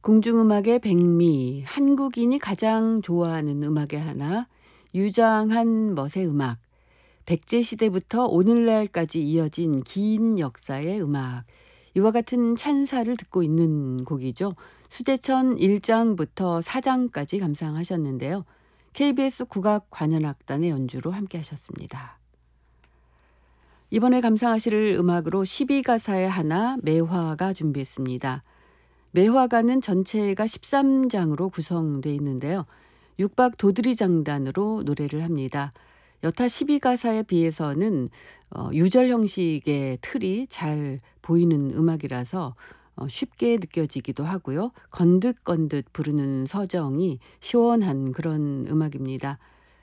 궁중음악의 백미, 한국인이 가장 좋아하는 음악의 하나, 유장한 멋의 음악, 백제시대부터 오늘날까지 이어진 긴 역사의 음악, 이와 같은 찬사를 듣고 있는 곡이죠. 수대천 1장부터 4장까지 감상하셨는데요. KBS 국악관현악단의 연주로 함께 하셨습니다. 이번에 감상하실 음악으로 12가사의 하나, 매화가 준비했습니다. 매화가는 전체가 13장으로 구성되어 있는데요. 육박 도드리 장단으로 노래를 합니다. 여타 12가사에 비해서는 유절 형식의 틀이 잘 보이는 음악이라서 쉽게 느껴지기도 하고요. 건듯건듯 부르는 서정이 시원한 그런 음악입니다.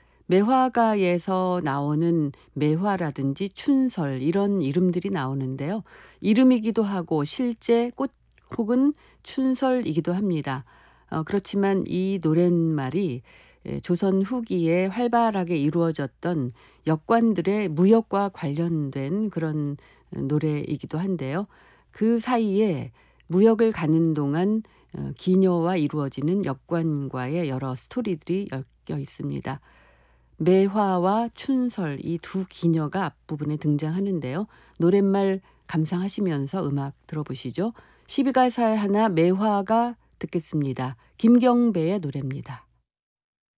매화가에서 나오는 매화라든지 춘설 이런 이름들이 나오는데요. 이름이기도 하고 실제 꽃 혹은 춘설이기도 합니다. 그렇지만 이 노랫말이 조선 후기에 활발하게 이루어졌던 역관들의 무역과 관련된 그런 노래이기도 한데요. 그 사이에 무역을 가는 동안 기녀와 이루어지는 역관과의 여러 스토리들이 엮여 있습니다. 매화와 춘설 이 두 기녀가 앞부분에 등장하는데요. 노랫말 감상하시면서 음악 들어보시죠. 12가사의 하나 매화가 듣겠습니다. 김경배의 노래입니다.